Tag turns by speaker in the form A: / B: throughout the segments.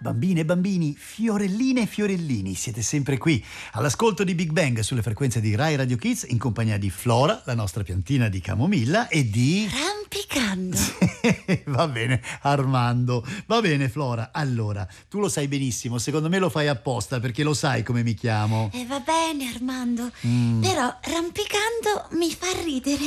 A: Bambine e bambini, fiorelline e fiorellini, siete sempre qui all'ascolto di Big Bang sulle frequenze di Rai Radio Kids in compagnia di Flora, la nostra piantina di camomilla, e di...
B: Rampicando.
A: Va bene, Armando. Va bene, Flora. Allora, tu lo sai benissimo, secondo me lo fai apposta perché lo sai come mi chiamo.
B: Va bene, Armando, però rampicando mi fa ridere.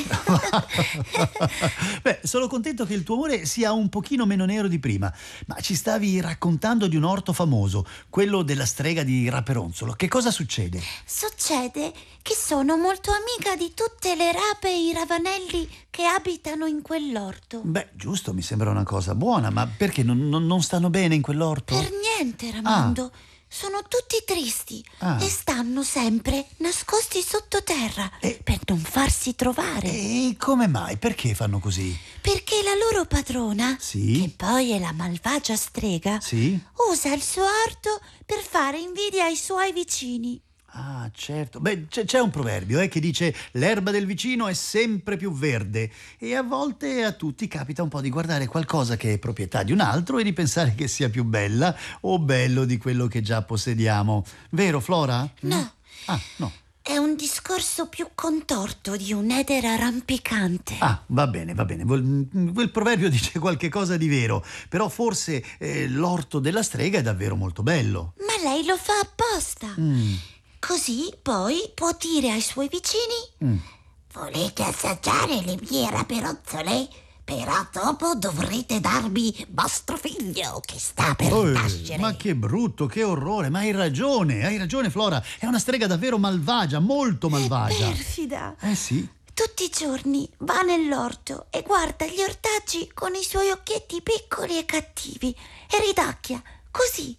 A: Beh, sono contento che il tuo amore sia un pochino meno nero di prima, ma ci stavi raccontando di un orto famoso, quello della strega di Raperonzolo. Che cosa succede?
B: Succede che sono molto amica di tutte le rape e i ravanelli che abitano in quell'orto.
A: Beh, giusto, mi sembra una cosa buona, ma perché non stanno bene in quell'orto?
B: Per niente, Ramondo. Sono tutti tristi e stanno sempre nascosti sottoterra per non farsi trovare.
A: E come mai? Perché fanno così?
B: Perché la loro padrona,
A: Sì?
B: che poi è la malvagia strega,
A: Sì?
B: usa il suo orto per fare invidia ai suoi vicini.
A: Ah, certo. Beh, c'è un proverbio che dice l'erba del vicino è sempre più verde, e a volte a tutti capita un po' di guardare qualcosa che è proprietà di un altro e di pensare che sia più bella o bello di quello che già possediamo. Vero, Flora?
B: No.
A: Ah, no.
B: È un discorso più contorto di un'edera rampicante.
A: Ah, va bene. Quel proverbio dice qualche cosa di vero, però forse l'orto della strega è davvero molto bello.
B: Ma lei lo fa apposta. Così poi può dire ai suoi vicini: volete assaggiare le mie raperozzole? Però dopo dovrete darmi vostro figlio che sta per nascere.
A: Ma che brutto, che orrore, ma hai ragione Flora, è una strega davvero malvagia, molto malvagia.
B: È perfida.
A: Sì.
B: Tutti i giorni va nell'orto e guarda gli ortaggi con i suoi occhietti piccoli e cattivi e ridacchia, così.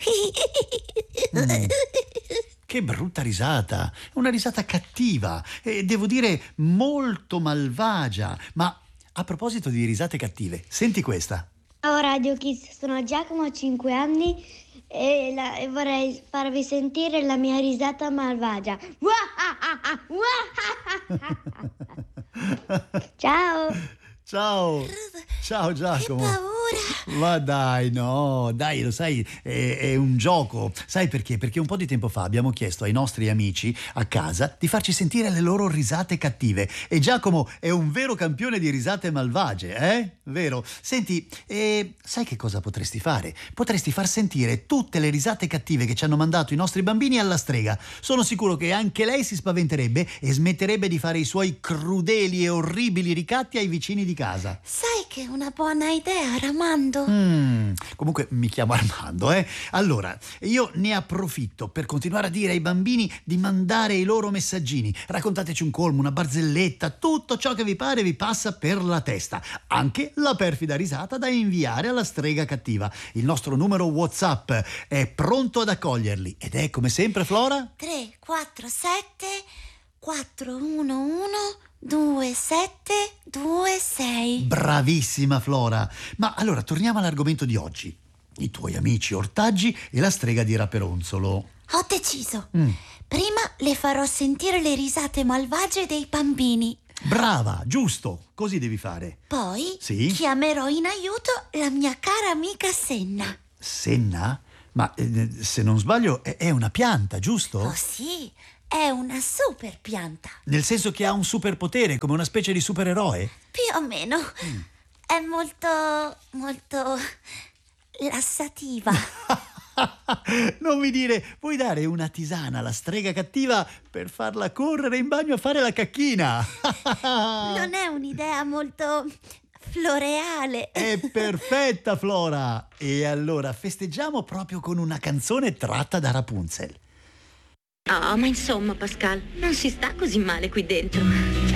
A: Che brutta risata, una risata cattiva e devo dire molto malvagia. Ma a proposito di risate cattive, senti questa.
C: Ciao Radio Kids, sono Giacomo, ho 5 anni e vorrei farvi sentire la mia risata malvagia. Ciao!
A: Ciao Giacomo.
B: Che paura!
A: Ma dai, no, dai, lo sai, è un gioco. Sai perché? Perché un po' di tempo fa abbiamo chiesto ai nostri amici a casa di farci sentire le loro risate cattive. E Giacomo è un vero campione di risate malvagie, Vero? Senti, sai che cosa potresti fare? Potresti far sentire tutte le risate cattive che ci hanno mandato i nostri bambini alla strega. Sono sicuro che anche lei si spaventerebbe e smetterebbe di fare i suoi crudeli e orribili ricatti ai vicini di casa.
B: Sai che è una buona idea, Armando.
A: Comunque mi chiamo Armando, Allora, io ne approfitto per continuare a dire ai bambini di mandare i loro messaggini. Raccontateci un colmo, una barzelletta, tutto ciò che vi pare vi passa per la testa. Anche la perfida risata da inviare alla strega cattiva. Il nostro numero WhatsApp è pronto ad accoglierli. Ed è come sempre, Flora?
B: 347 411 2726.
A: Bravissima Flora. Ma allora torniamo all'argomento di oggi. I tuoi amici ortaggi e la strega di Raperonzolo.
B: Ho deciso. Prima le farò sentire le risate malvagie dei bambini.
A: Brava, giusto, così devi fare.
B: Poi
A: Sì?
B: chiamerò in aiuto la mia cara amica Senna.
A: Senna? Ma se non sbaglio è una pianta, giusto?
B: Oh sì, è una super pianta.
A: Nel senso che ha un superpotere, come una specie di supereroe?
B: Più o meno. È molto lassativa.
A: Non mi dire, puoi dare una tisana alla strega cattiva per farla correre in bagno a fare la cacchina?
B: Non è un'idea molto floreale.
A: È perfetta, Flora! E allora festeggiamo proprio con una canzone tratta da Rapunzel.
D: Oh, ma insomma, Pascal, non si sta così male qui dentro.